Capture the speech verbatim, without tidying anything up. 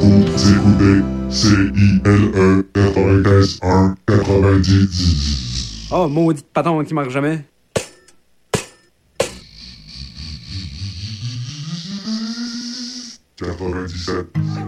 Vous écoutez C I L E quatre-vingt-quinze un quatre-vingt-dix. Oh, maudit patron qui marche jamais. quatre-vingt-dix-sept.